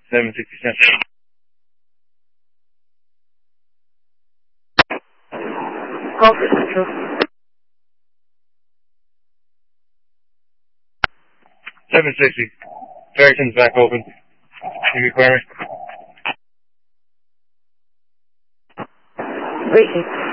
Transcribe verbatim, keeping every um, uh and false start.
seven sixty-seven. Call for Central. seven sixty. Farrington's back open. Give me query. Waiting.